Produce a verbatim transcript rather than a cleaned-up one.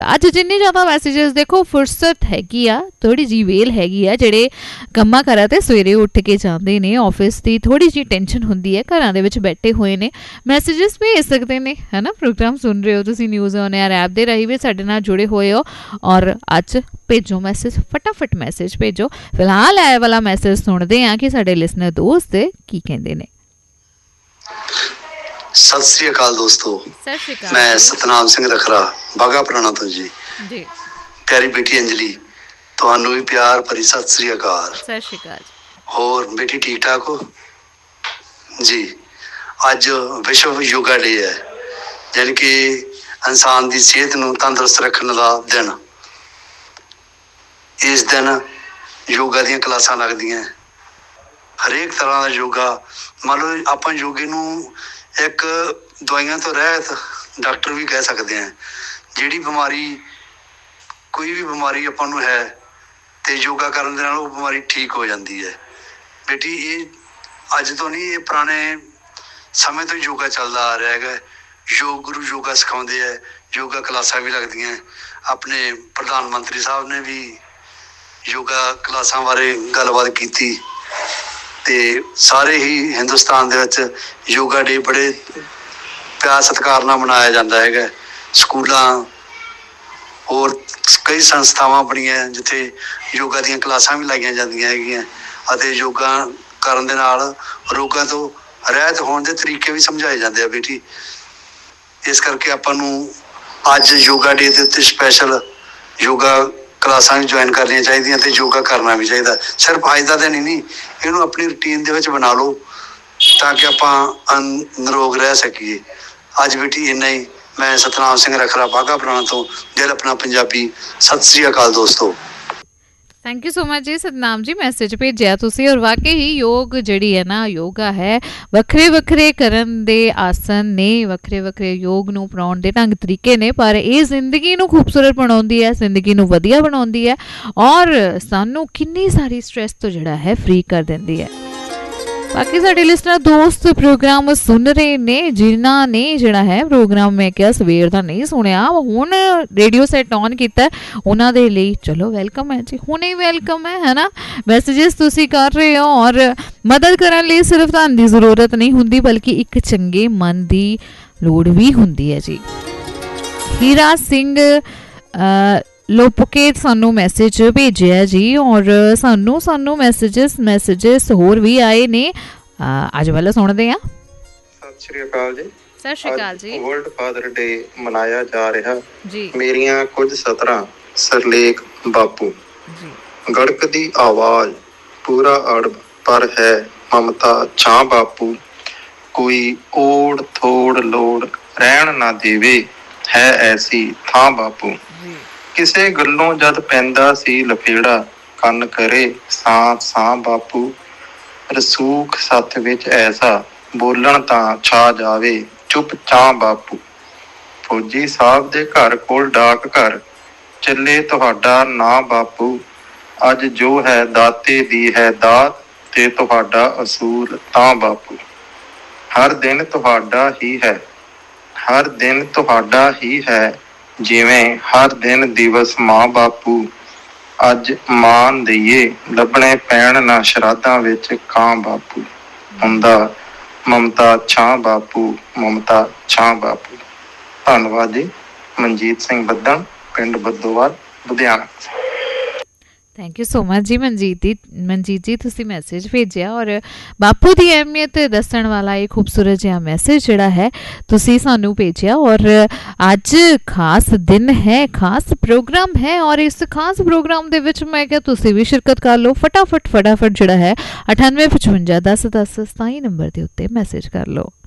अज जिन्नी ज़्यादा मैसेजेस देखो फुरसत हैगी आ, थोड़ी जी वेल हैगी आ, जेह्ड़े कम्मा करा ते सवेरे उठ के जाते ने ऑफिस की थोड़ी जी टेंशन होंदी है, घरां दे विच बैठे हुए ने मैसेजेस भेज सकते हैं, है ना। प्रोग्राम सुन रहे हो तुसीं न्यूज़ ऑन एयर ऐप दे राही भी साडे नाल जुड़े हुए हो और अज भेजो मैसेज, फटाफट मैसेज भेजो। फिलहाल ए वाला मैसेज सुनते हैं कि साडे लिसनर दोस्त की कहंदे ने। सत श्री अकाल दोस्तों, मैं सतनाम सिंह रखरा बागा पुराना तो जी जी प्यारी बेटी अंजलि तुहानू भी प्यार भरी सत श्री अकाल। सत श्री अकाल। होर बेटी ठीक ठाक हो जी। अज विश्व योगा डे है, यानी कि इंसान की सेहत नू तंदुरुस्त रखने का दिन। इस दिन योगा दी क्लासां लगदियां, हरेक तरह का योगा। मान लो आप योगे नू एक दवाइयां तो रहत डॉक्टर भी कह सकते हैं। जिहड़ी बीमारी कोई भी बीमारी आपां नू है तो योगा करन दे नाल वो बीमारी ठीक हो जाती है। बेटी ये अज तो नहीं, ये पुराने समय तो योगा चलता आ रहा है। योग गुरु योगा सिखाते हैं, योगा क्लासां भी लगदियां। अपने प्रधानमंत्री साहब ने भी योगा क्लासां बारे गलबात की ते सारे ही हिंदुस्तान दे विच योगा डे बड़े प्यार सत्कार नाल मनाया जाता है। स्कूलां और कई संस्थावां बणियां जिथे योगा दीयां क्लासां भी लाइयां जांदियां हैगियां अते योगा करन दे नाल रोगां तो रहत होण दे तरीके भी समझाए जाते हैं बेटी। इस करके आपां नूं अज योगा डे दे उत्ते स्पैशल योगा क्लासां भी ज्वाइन करनियां चाहिदियां ते योगा करना भी चाहिए। सिर्फ अज दा दिन ही नहीं, इहनूं अपनी रूटीन दे विच बना लो ताकि आपां निरोग रह सकीए। अज बेटी इन्ना ही। मैं सतनाम सिंह रखरा बागा पुराना तो दिल अपना पंजाबी। सत श्री अकाल दोस्तों। Thank you so much ji Satnam ji, message भेजा तुसी। और वाकई ही योग जिहड़ी है ना, योगा है वखरे वखरे करन दे आसन ने, वखरे वखरे योग नूं अपनाउण दे ढंग तरीके ने, पर ये जिंदगी नूं खूबसूरत बनाउंदी है, जिंदगी नूं वधिया बनाउंदी है और सानू किन्नी सारी स्ट्रेस तो जिहड़ा है फ्री कर दिंदी है। बाकी साडे लिसनर दोस्त प्रोग्राम सुन रहे ने, जिन्हां ने जिहड़ा है प्रोग्राम मैं क्या सवेर दा नहीं सुनिया, हुण रेडियो सैट ऑन कीता, उन्हां दे लई चलो वेलकम है जी, हुणे वेलकम है, है ना। मैसेजेस तुसीं कर रहे हो और मदद करन लई सिर्फ तुहां दी जरूरत नहीं हुंदी बल्कि एक चंगे मन दी लोड़ भी हुंदी है जी। हीरा सिंह लोपोकेट सानू मैसेज भेजिया जी और सानू सानू मैसेजेस मैसेजेस होर भी आए ने, अज वाला सुनते हैं। सत श्री अकाल जी। सत श्री अकाल जी। वर्ल्ड फादर डे मनाया जा रहा जी। मेरियां कुछ सतरां सरलेख बापू जी। गड़कदी आवाज पूरा अड़ब पर है ममता छां बापू, कोई ओड़ थोड़ लोड़ रहन ना देवे है ऐसी थां बापू, किसे गल्लों जद पैंदा सी लफेड़ा कन करे सां सां बापू, रसूख सत विच ऐसा बोलन तां छा जावे चुप चां बापू, फौजी साहब दे घर कोल डाक घर ਚੱਲੇ ਤੁਹਾਡਾ ਨਾਂ ਬਾਪੂ, ਅੱਜ ਜੋ ਹੈ ਦਾਤੇ ਦੀ ਹੈ ਦਾਤ ਤੇ ਤੁਹਾਡਾ ਅਸੂਲ ਤਾਂ ਬਾਪੂ, ਹਰ ਦਿਨ ਤੁਹਾਡਾ ਹੀ ਹੈ ਹਰ ਦਿਨ ਤੁਹਾਡਾ ਹੀ ਹੈ ਜਿਵੇਂ ਹਰ ਦਿਨ ਦਿਵਸ ਮਾਂ ਬਾਪੂ, ਅੱਜ ਮਾਨ ਦਈਏ ਲੱਭਣੇ ਪੈਣ ਨਾ ਸ਼ਰਾਧਾਂ ਵਿੱਚ ਕਾਂ ਬਾਪੂ, ਹੁੰਦਾ ਮਮਤਾ ਛਾਂ ਬਾਪੂ ਮਮਤਾ ਛਾਂ ਬਾਪੂ। ਧੰਨਵਾਦ ਜੀ। ਮਨਜੀਤ ਸਿੰਘ ਬੱਦਣ, ਪਿੰਡ Baddowal, Ludhiana. Thank you so much जी मनजीत जी मनजीत जी तुसी मैसेज भेजिया और बापू की अहमियत दसण वाला एक खूबसूरत जिहा मैसेज जिहड़ा है तुसी सानू भेजिया। और अज खास दिन है, खास प्रोग्राम है और इस खास प्रोग्राम दे विच मैं क्या तुसी भी शिरकत कर लो। फटाफट फटाफट जिहड़ा है अठानवे पचवंजा दस दस सताई नंबर के उत्ते मैसेज कर लो।